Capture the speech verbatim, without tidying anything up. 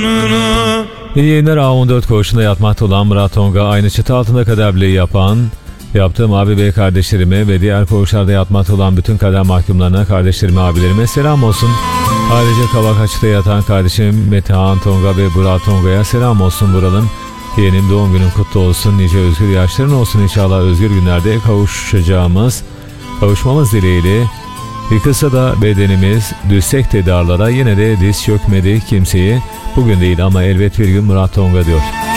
İyi yayınlar. A on dört koğuşunda yatmakta olan Murat Tonga, aynı çatı altında kaderliği yapan, yaptığım abi bey kardeşlerime ve diğer koğuşlarda yatmakta olan bütün kader mahkumlarına, kardeşlerime, abilerime selam olsun. Ayrıca Kavakaç'ta yatan kardeşim Metehan Tonga ve Murat Tonga'ya selam olsun buralım. Yeğenim, doğum günün kutlu olsun. Nice özgür yaşların olsun inşallah. Özgür günlerde kavuşacağımız, kavuşmamız dileğiyle. Yıkılsa da bedenimiz, düşsek de darlara, yine de diz çökmedi kimseyi. Bugün değil ama elbet bir gün Murat Tonga diyor.